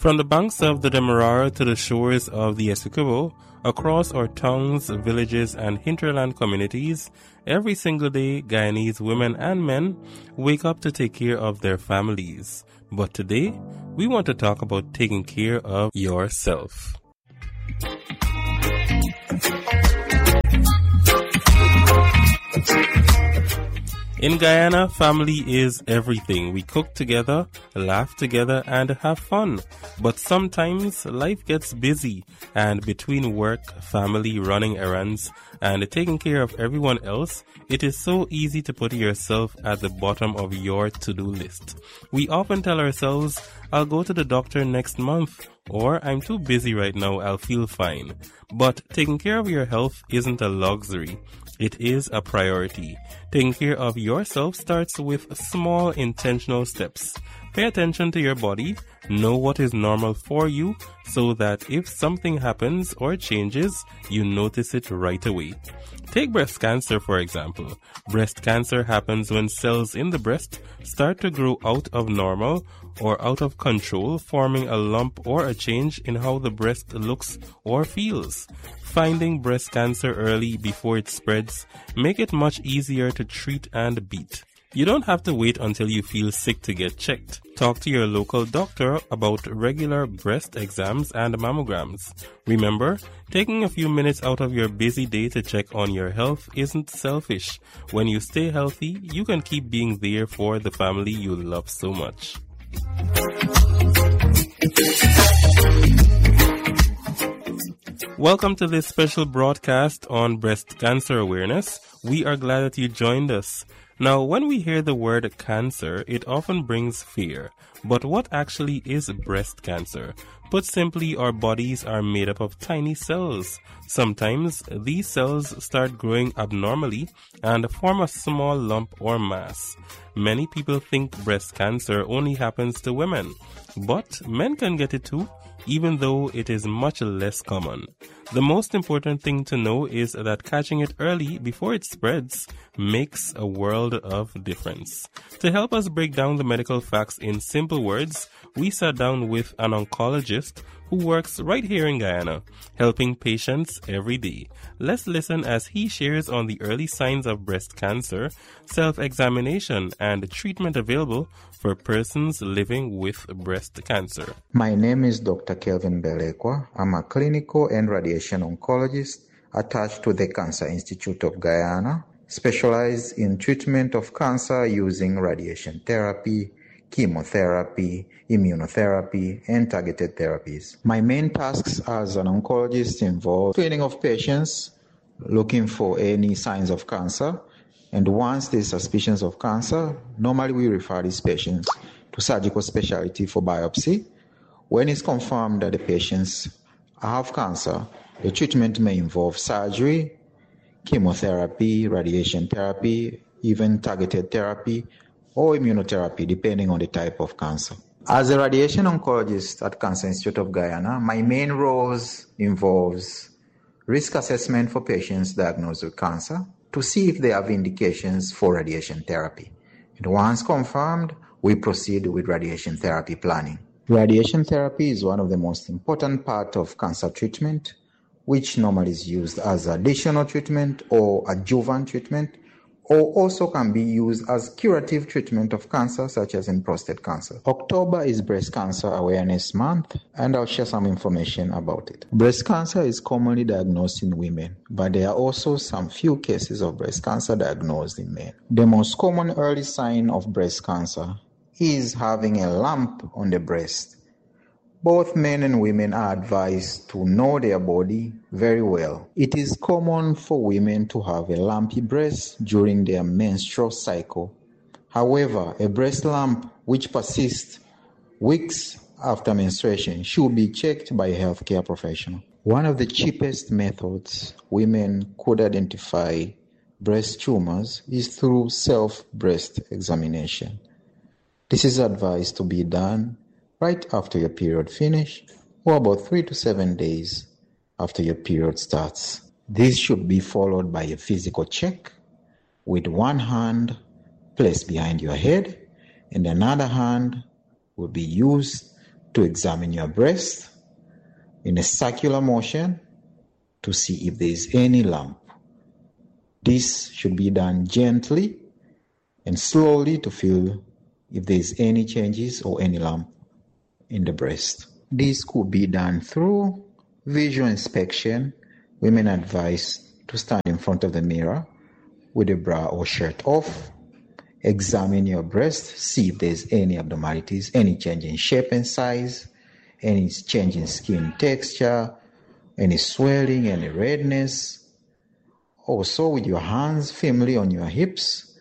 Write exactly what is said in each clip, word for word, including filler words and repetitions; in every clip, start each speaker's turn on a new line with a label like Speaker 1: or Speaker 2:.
Speaker 1: From the banks of the Demerara to the shores of the Essequibo, across our towns, villages, and hinterland communities, every single day, Guyanese women and men wake up to take care of their families. But today, we want to talk about taking care of yourself. In Guyana, family is everything. We cook together, laugh together, and have fun. But sometimes life gets busy, and between work, family, running errands, and taking care of everyone else, it is so easy to put yourself at the bottom of your to-do list. We often tell ourselves, I'll go to the doctor next month, or I'm too busy right now, I'll feel fine. But taking care of your health isn't a luxury. It is a priority. Taking care of yourself starts with small intentional steps. Pay attention to your body, know what is normal for you, so that if something happens or changes, you notice it right away. Take breast cancer, for example. Breast cancer happens when cells in the breast start to grow out of normal or out of control, forming a lump or a change in how the breast looks or feels. Finding breast cancer early before it spreads make it much easier to treat and beat. You don't have to wait until you feel sick to get checked. Talk to your local doctor about regular breast exams and mammograms. Remember, taking a few minutes out of your busy day to check on your health isn't selfish. When you stay healthy, you can keep being there for the family you love so much. Welcome to this special broadcast on breast cancer awareness. We are glad that you joined us. Now, when we hear the word cancer, it often brings fear. But what actually is breast cancer? Put simply, our bodies are made up of tiny cells. Sometimes these cells start growing abnormally and form a small lump or mass. Many people think breast cancer only happens to women, but men can get it too, even though it is much less common. The most important thing to know is that catching it early before it spreads makes a world of difference. To help us break down the medical facts in simple words, we sat down with an oncologist who works right here in Guyana, helping patients every day. Let's listen as he shares on the early signs of breast cancer, self-examination, and treatment available for persons living with breast cancer.
Speaker 2: My name is Doctor Kelvin Belekwa. I'm a clinical and radiation oncologist attached to the Cancer Institute of Guyana, specialized in treatment of cancer using radiation therapy, chemotherapy, immunotherapy, and targeted therapies. My main tasks as an oncologist involve screening of patients looking for any signs of cancer. And once there's suspicions of cancer, normally we refer these patients to surgical specialty for biopsy. When it's confirmed that the patients have cancer, the treatment may involve surgery, chemotherapy, radiation therapy, even targeted therapy, or immunotherapy, depending on the type of cancer. As a radiation oncologist at Cancer Institute of Guyana, my main roles involves risk assessment for patients diagnosed with cancer to see if they have indications for radiation therapy. And once confirmed, we proceed with radiation therapy planning. Radiation therapy is one of the most important parts of cancer treatment, which normally is used as additional treatment or adjuvant treatment, or also can be used as curative treatment of cancer, such as in prostate cancer. October is Breast Cancer Awareness Month, and I'll share some information about it. Breast cancer is commonly diagnosed in women, but there are also some few cases of breast cancer diagnosed in men. The most common early sign of breast cancer is having a lump on the breast. Both men and women are advised to know their body very well. It is common for women to have a lumpy breast during their menstrual cycle. However, a breast lump which persists weeks after menstruation should be checked by a healthcare professional. One of the cheapest methods women could identify breast tumors is through self-breast examination. This is advised to be done right after your period finish, or about three to seven days after your period starts. This should be followed by a physical check with one hand placed behind your head and another hand will be used to examine your breast in a circular motion to see if there is any lump. This should be done gently and slowly to feel if there is any changes or any lump in the breast. This could be done through visual inspection. Women are advised to stand in front of the mirror with the bra or shirt off. Examine your breast, see if there's any abnormalities, any change in shape and size, any change in skin texture, any swelling, any redness. Also, with your hands firmly on your hips,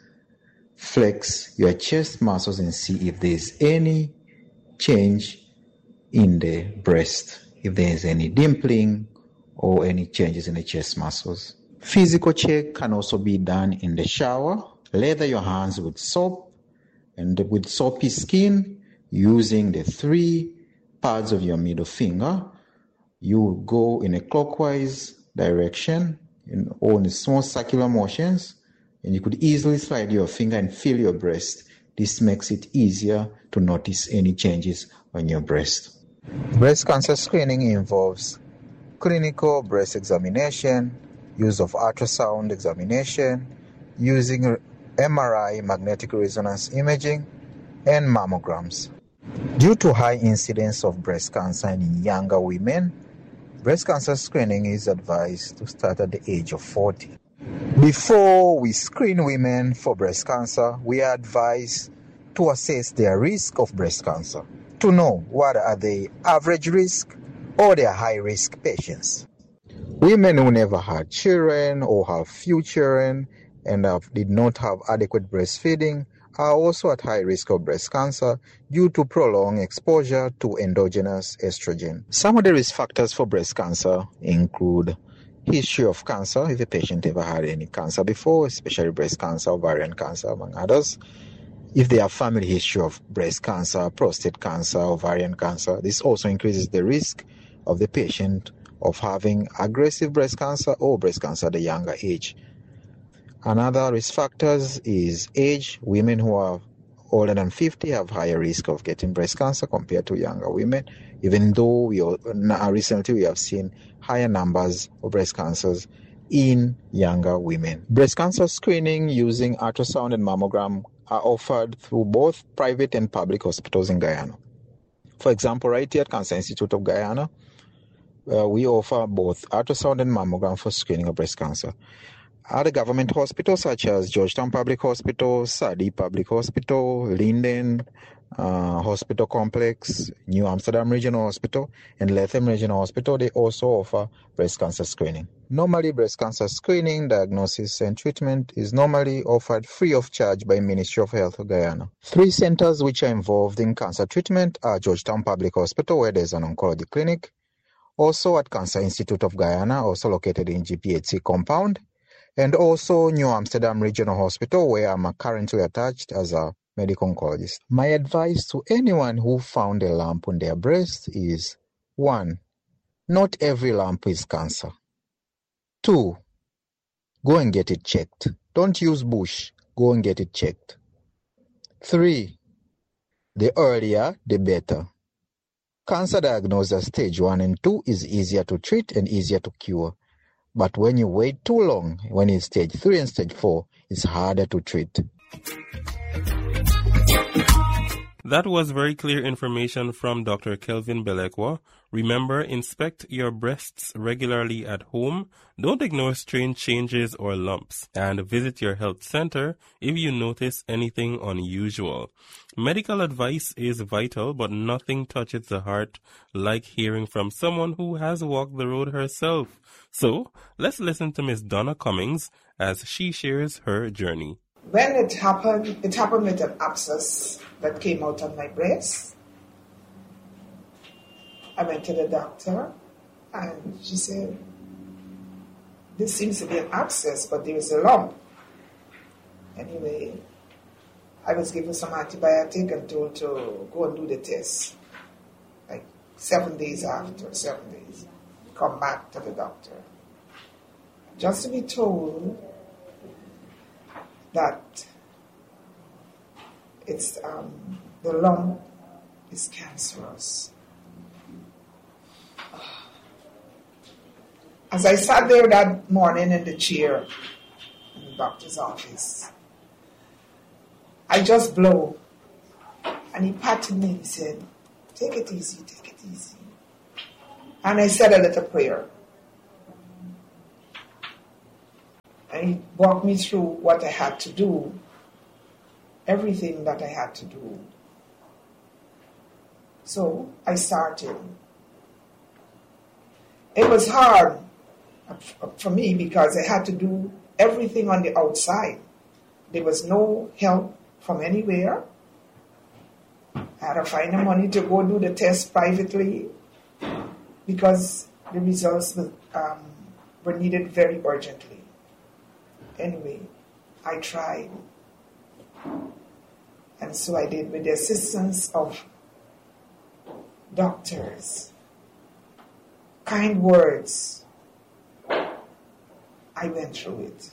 Speaker 2: flex your chest muscles and see if there's any change in the breast, if there's any dimpling or any changes in the chest muscles. Physical check can also be done in the shower. Lather your hands with soap and with soapy skin using the three pads of your middle finger. You go in a clockwise direction in, or in small circular motions, and you could easily slide your finger and feel your breast. This makes it easier to notice any changes on your breast. Breast cancer screening involves clinical breast examination, use of ultrasound examination, using M R I, magnetic resonance imaging, and mammograms. Due to high incidence of breast cancer in younger women, breast cancer screening is advised to start at the age of forty. Before we screen women for breast cancer, we are advised to assess their risk of breast cancer, to know what are the average risk or their high-risk patients. Women who never had children or have few children and have, did not have adequate breastfeeding are also at high risk of breast cancer due to prolonged exposure to endogenous estrogen. Some of the risk factors for breast cancer include history of cancer, if a patient ever had any cancer before, especially breast cancer, ovarian cancer, among others. If they have family history of breast cancer, prostate cancer, ovarian cancer, this also increases the risk of the patient of having aggressive breast cancer or breast cancer at a younger age. Another risk factors is age. Women who are older than fifty have higher risk of getting breast cancer compared to younger women, even though we recently we have seen higher numbers of breast cancers in younger women. Breast cancer screening using ultrasound and mammogram are offered through both private and public hospitals in Guyana. For example, right here at Cancer Institute of Guyana, uh, we offer both ultrasound and mammogram for screening of breast cancer. Other government hospitals such as Georgetown Public Hospital, Sadi Public Hospital, Linden uh, Hospital Complex, New Amsterdam Regional Hospital, and Latham Regional Hospital, they also offer breast cancer screening. Normally, breast cancer screening, diagnosis, and treatment is normally offered free of charge by Ministry of Health of Guyana. Three centers which are involved in cancer treatment are Georgetown Public Hospital, where there's an oncology clinic, also at Cancer Institute of Guyana, also located in G P H C compound, and also New Amsterdam Regional Hospital, where I'm currently attached as a medical oncologist. My advice to anyone who found a lump on their breast is, one, not every lump is cancer. Two, go and get it checked. Don't use bush. Go and get it checked. Three, the earlier, the better. Cancer diagnosed at stage one and two is easier to treat and easier to cure. But when you wait too long, when it's stage three and stage four, it's harder to treat.
Speaker 1: That was very clear information from Doctor Kelvin Belekwa. Remember, inspect your breasts regularly at home. Don't ignore strange changes or lumps. And visit your health center if you notice anything unusual. Medical advice is vital, but nothing touches the heart like hearing from someone who has walked the road herself. So, let's listen to Miss Donna Cummings as she shares her journey.
Speaker 3: When it happened, it happened with an abscess that came out of my breast. I went to the doctor and she said, this seems to be an abscess, but there is a lump. Anyway, I was given some antibiotic and told to go and do the test. Like seven days after, seven days, come back to the doctor. Just to be told that it's um, the lump is cancerous. As I sat there that morning in the chair in the doctor's office, I just blow. And he patted me and he said, take it easy, take it easy. And I said a little prayer. And he walked me through what I had to do, everything that I had to do. So I started. It was hard for me because I had to do everything on the outside. There was no help from anywhere. I had to find the money to go do the test privately because the results were, um, were needed very urgently. Anyway, I tried. And so I did with the assistance of doctors, kind words. I went through it.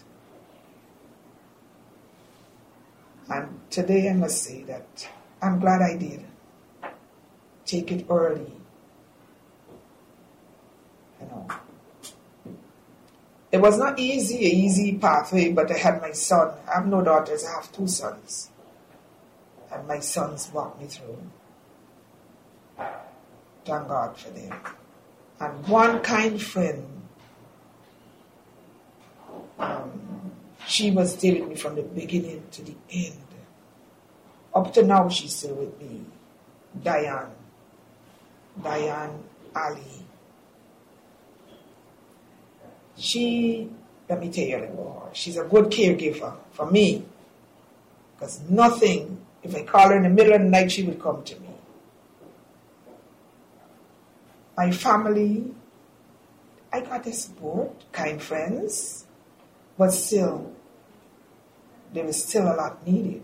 Speaker 3: And today I must say that I'm glad I did. Take it early. You know. It was not easy, an easy pathway, but I had my son. I have no daughters, I have two sons. And my sons walked me through. Thank God for them. And one kind friend, um, she was there with me from the beginning to the end. Up to now, she's still with me. Diane. Diane Ali. She, let me tell you a little more, she's a good caregiver for me. Because nothing, if I call her in the middle of the night, she would come to me. My family, I got the support, kind friends, but still, there is still a lot needed.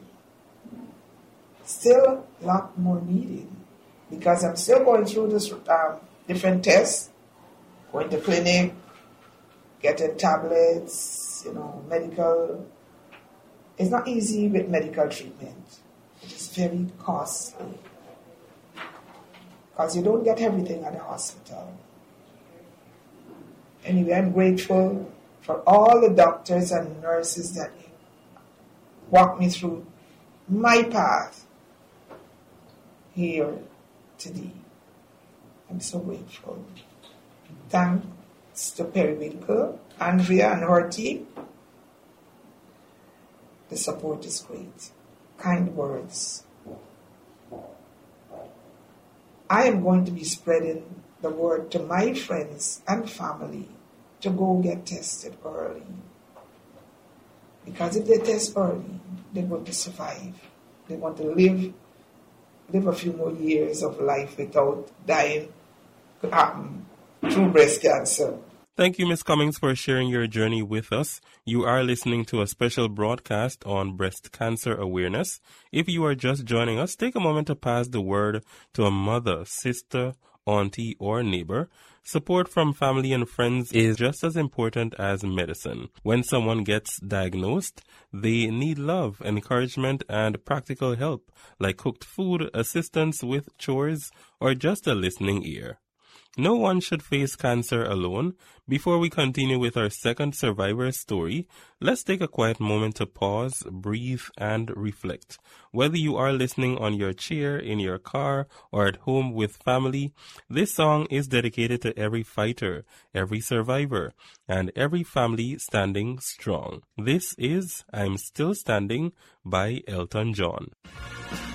Speaker 3: Still a lot more needed. Because I'm still going through this um, different tests, going to clinic, getting tablets, you know, medical. It's not easy with medical treatment. It is very costly. Because you don't get everything at the hospital. Anyway, I'm grateful for all the doctors and nurses that walked me through my path here today. I'm so grateful. Thanks to Perimedical, Andrea and her team. The support is great. Kind words. I am going to be spreading the word to my friends and family to go get tested early. Because if they test early, they're going to survive. They want to live live a few more years of life without dying um, through breast cancer.
Speaker 1: Thank you, Miz Cummings, for sharing your journey with us. You are listening to a special broadcast on breast cancer awareness. If you are just joining us, take a moment to pass the word to a mother, sister, auntie, or neighbor. Support from family and friends is just as important as medicine. When someone gets diagnosed, they need love, encouragement, and practical help, like cooked food, assistance with chores, or just a listening ear. No one should face cancer alone. Before we continue with our second survivor story, let's take a quiet moment to pause, breathe, and reflect. Whether you are listening on your chair, in your car, or at home with family, this song is dedicated to every fighter, every survivor, and every family standing strong. This is I'm Still Standing by Elton John.